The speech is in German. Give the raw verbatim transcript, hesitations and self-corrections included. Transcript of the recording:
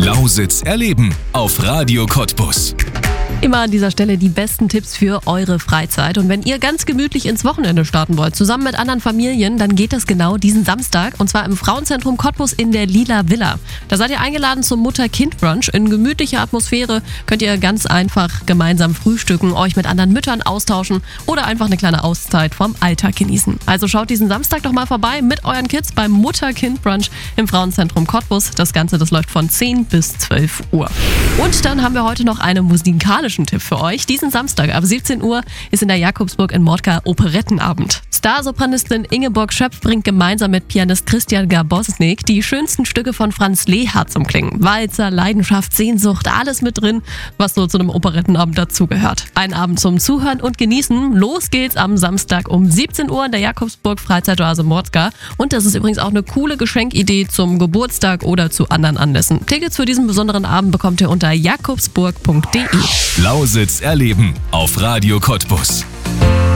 Lausitz erleben auf Radio Cottbus. Immer an dieser Stelle die besten Tipps für eure Freizeit. Und wenn ihr ganz gemütlich ins Wochenende starten wollt, zusammen mit anderen Familien, dann geht das genau diesen Samstag. Und zwar im Frauenzentrum Cottbus in der Lila Villa. Da seid ihr eingeladen zum Mutter-Kind-Brunch. In gemütlicher Atmosphäre könnt ihr ganz einfach gemeinsam frühstücken, euch mit anderen Müttern austauschen oder einfach eine kleine Auszeit vom Alltag genießen. Also schaut diesen Samstag doch mal vorbei mit euren Kids beim Mutter-Kind-Brunch im Frauenzentrum Cottbus. Das Ganze, das läuft von zehn bis zwölf Uhr. Und dann haben wir heute noch eine musikalische Tipp für euch. Diesen Samstag ab siebzehn Uhr ist in der Jakobsburg in Mordka Operettenabend. Starsopranistin Ingeborg Schöpf bringt gemeinsam mit Pianist Christian Gabosnik die schönsten Stücke von Franz Lehár zum Klingen. Walzer, Leidenschaft, Sehnsucht, alles mit drin, was so zu einem Operettenabend dazugehört. Ein Abend zum Zuhören und Genießen. Los geht's am Samstag um siebzehn Uhr in der Jakobsburg Freizeitoase Mordka. Und das ist übrigens auch eine coole Geschenkidee zum Geburtstag oder zu anderen Anlässen. Tickets für diesen besonderen Abend bekommt ihr unter jakobsburg punkt de. Lausitz erleben auf Radio Cottbus.